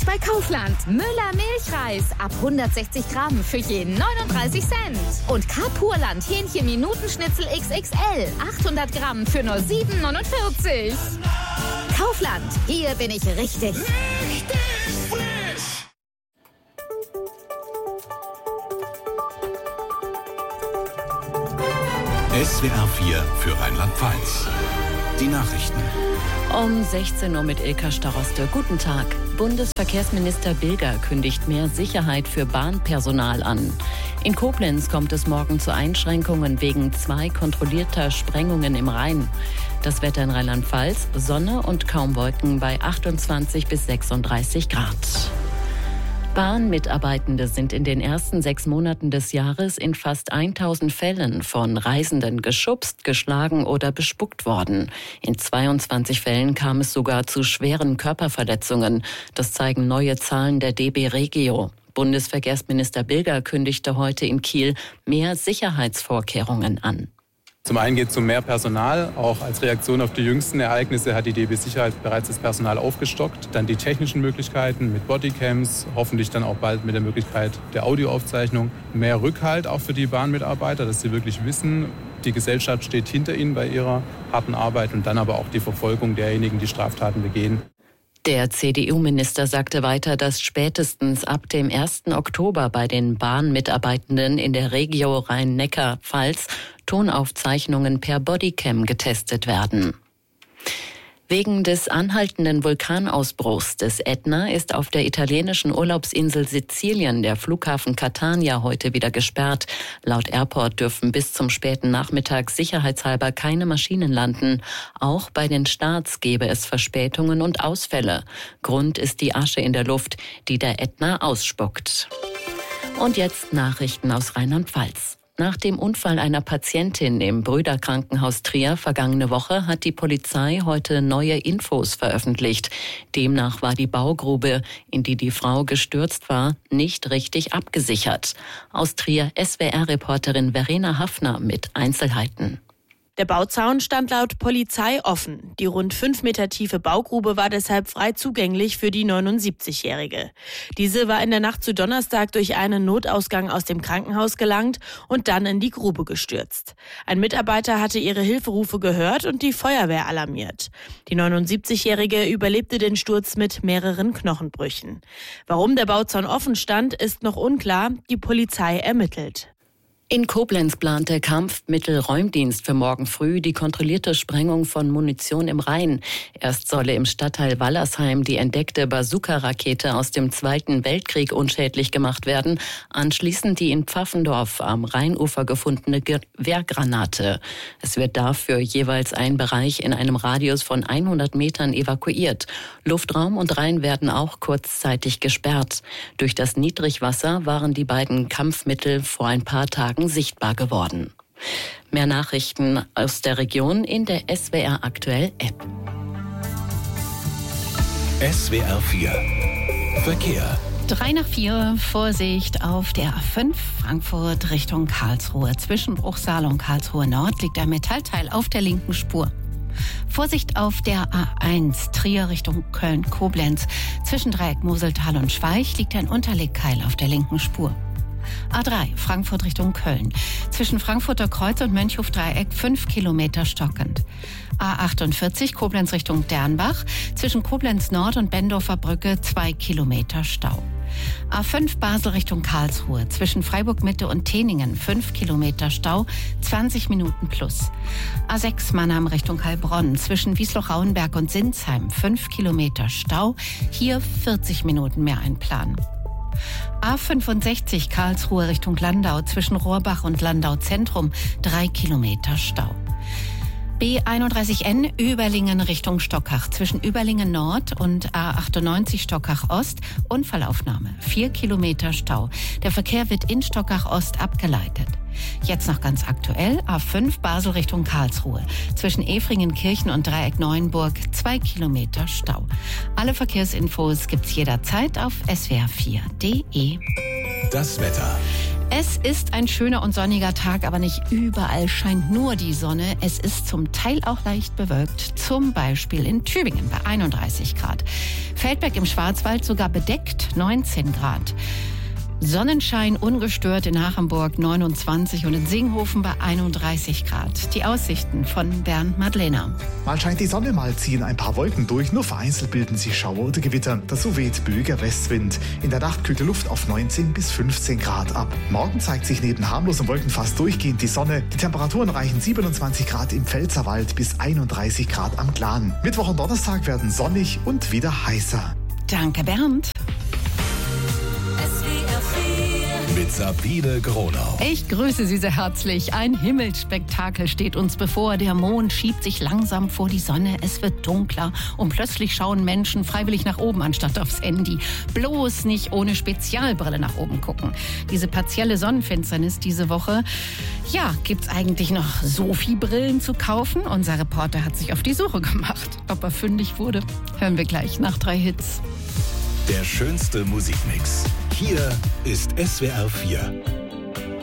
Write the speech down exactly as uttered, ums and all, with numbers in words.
bei Kaufland. Müller Milchreis ab hundertsechzig Gramm für je neununddreißig Cent. Und Carpurland Hähnchen-Minutenschnitzel X X L achthundert Gramm für nur sieben neunundvierzig. Kaufland, hier bin ich richtig. Richtig frisch. S W R vier für Rheinland-Pfalz. Die Nachrichten. Um sechzehn Uhr mit Ilka Staroste. Guten Tag. Bundesverkehrsminister Bilger kündigt mehr Sicherheit für Bahnpersonal an. In Koblenz kommt es morgen zu Einschränkungen wegen zwei kontrollierter Sprengungen im Rhein. Das Wetter in Rheinland-Pfalz, Sonne und kaum Wolken bei achtundzwanzig bis sechsunddreißig Grad. Bahnmitarbeitende sind in den ersten sechs Monaten des Jahres in fast tausend Fällen von Reisenden geschubst, geschlagen oder bespuckt worden. In zweiundzwanzig Fällen kam es sogar zu schweren Körperverletzungen. Das zeigen neue Zahlen der D B Regio. Bundesverkehrsminister Bilger kündigte heute in Kiel mehr Sicherheitsvorkehrungen an. Zum einen geht es um mehr Personal. Auch als Reaktion auf die jüngsten Ereignisse hat die D B Sicherheit bereits das Personal aufgestockt. Dann die technischen Möglichkeiten mit Bodycams, hoffentlich dann auch bald mit der Möglichkeit der Audioaufzeichnung. Mehr Rückhalt auch für die Bahnmitarbeiter, dass sie wirklich wissen, die Gesellschaft steht hinter ihnen bei ihrer harten Arbeit. Und dann aber auch die Verfolgung derjenigen, die Straftaten begehen. Der C D U-Minister sagte weiter, dass spätestens ab dem ersten Oktober bei den Bahnmitarbeitenden in der Regio Rhein-Neckar-Pfalz Tonaufzeichnungen per Bodycam getestet werden. Wegen des anhaltenden Vulkanausbruchs des Ätna ist auf der italienischen Urlaubsinsel Sizilien der Flughafen Catania heute wieder gesperrt. Laut Airport dürfen bis zum späten Nachmittag sicherheitshalber keine Maschinen landen. Auch bei den Starts gebe es Verspätungen und Ausfälle. Grund ist die Asche in der Luft, die der Ätna ausspuckt. Und jetzt Nachrichten aus Rheinland-Pfalz. Nach dem Unfall einer Patientin im Brüderkrankenhaus Trier vergangene Woche hat die Polizei heute neue Infos veröffentlicht. Demnach war die Baugrube, in die die Frau gestürzt war, nicht richtig abgesichert. Aus Trier S W R-Reporterin Verena Hafner mit Einzelheiten. Der Bauzaun stand laut Polizei offen. Die rund fünf Meter tiefe Baugrube war deshalb frei zugänglich für die neunundsiebzigjährige. Diese war in der Nacht zu Donnerstag durch einen Notausgang aus dem Krankenhaus gelangt und dann in die Grube gestürzt. Ein Mitarbeiter hatte ihre Hilferufe gehört und die Feuerwehr alarmiert. Die neunundsiebzigjährige überlebte den Sturz mit mehreren Knochenbrüchen. Warum der Bauzaun offen stand, ist noch unklar. Die Polizei ermittelt. In Koblenz plant der Kampfmittelräumdienst für morgen früh die kontrollierte Sprengung von Munition im Rhein. Erst solle im Stadtteil Wallersheim die entdeckte Bazooka-Rakete aus dem Zweiten Weltkrieg unschädlich gemacht werden. Anschließend die in Pfaffendorf am Rheinufer gefundene Gewehrgranate. Es wird dafür jeweils ein Bereich in einem Radius von hundert Metern evakuiert. Luftraum und Rhein werden auch kurzzeitig gesperrt. Durch das Niedrigwasser waren die beiden Kampfmittel vor ein paar Tagen sichtbar geworden. Mehr Nachrichten aus der Region in der S W R Aktuell App. S W R vier Verkehr. Drei nach vier, Vorsicht auf der A fünf, Frankfurt Richtung Karlsruhe. Zwischen Bruchsal und Karlsruhe Nord liegt ein Metallteil auf der linken Spur. Vorsicht auf der A eins, Trier Richtung Köln-Koblenz. Zwischen Dreieck Moseltal und Schweich liegt ein Unterlegkeil auf der linken Spur. A drei, Frankfurt Richtung Köln. Zwischen Frankfurter Kreuz und Mönchhof-Dreieck fünf Kilometer stockend. A achtundvierzig, Koblenz Richtung Dernbach. Zwischen Koblenz Nord und Bendorfer Brücke zwei Kilometer Stau. A fünf, Basel Richtung Karlsruhe. Zwischen Freiburg Mitte und Teningen fünf Kilometer Stau, zwanzig Minuten plus. A sechs, Mannheim Richtung Heilbronn. Zwischen Wiesloch-Rauenberg und Sinsheim fünf Kilometer Stau, hier vierzig Minuten mehr einplanen. A fünfundsechzig, Karlsruhe Richtung Landau, zwischen Rohrbach und Landau Zentrum, drei Kilometer Stau. B einunddreißig N, Überlingen Richtung Stockach, zwischen Überlingen Nord und A achtundneunzig Stockach Ost, Unfallaufnahme, vier Kilometer Stau. Der Verkehr wird in Stockach Ost abgeleitet. Jetzt noch ganz aktuell, A fünf, Basel Richtung Karlsruhe. Zwischen Efringen-Kirchen und Dreieck Neuenburg, zwei Kilometer Stau. Alle Verkehrsinfos gibt's jederzeit auf S W R vier Punkt D E. Das Wetter. Es ist ein schöner und sonniger Tag, aber nicht überall scheint nur die Sonne. Es ist zum Teil auch leicht bewölkt, zum Beispiel in Tübingen bei einunddreißig Grad. Feldberg im Schwarzwald sogar bedeckt, neunzehn Grad. Sonnenschein ungestört in Hachenburg neunundzwanzig und in Singhofen bei einunddreißig Grad. Die Aussichten von Bernd Madlener. Mal scheint die Sonne, mal ziehen ein paar Wolken durch. Nur vereinzelt bilden sich Schauer oder Gewitter. Dazu weht böiger Westwind. In der Nacht kühlt die Luft auf neunzehn bis fünfzehn Grad ab. Morgen zeigt sich neben harmlosen Wolken fast durchgehend die Sonne. Die Temperaturen reichen siebenundzwanzig Grad im Pfälzerwald bis einunddreißig Grad am Glan. Mittwoch und Donnerstag werden sonnig und wieder heißer. Danke, Bernd. Mit Sabine Gronau. Ich grüße Sie sehr herzlich. Ein Himmelsspektakel steht uns bevor. Der Mond schiebt sich langsam vor die Sonne. Es wird dunkler und plötzlich schauen Menschen freiwillig nach oben anstatt aufs Handy. Bloß nicht ohne Spezialbrille nach oben gucken. Diese partielle Sonnenfinsternis diese Woche. Ja, gibt's eigentlich noch so viel Brillen zu kaufen? Unser Reporter hat sich auf die Suche gemacht. Ob er fündig wurde, hören wir gleich nach drei Hits. Der schönste Musikmix. Hier ist S W R vier.